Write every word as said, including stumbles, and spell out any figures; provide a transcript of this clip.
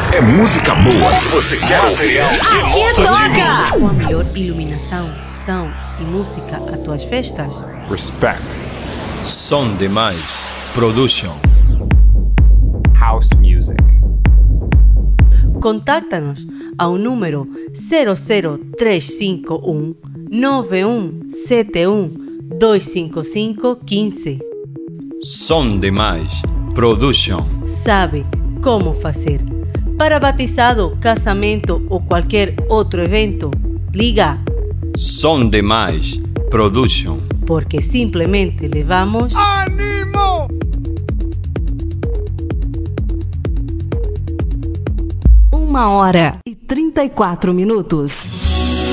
É música boa que você quer ouvir. Aqui toca! Com a melhor iluminação, som e música às tuas festas. Respect. Som demais. Production. House music. Contacta-nos ao número zero zero três cinco um nove um sete um dois cinco cinco um cinco. Som demais. Production. Sabe como fazer. Para batizado, casamento ou qualquer outro evento, liga. Som demais. Production. Porque simplesmente levamos... ¡Ánimo! Uma hora e trinta e quatro minutos.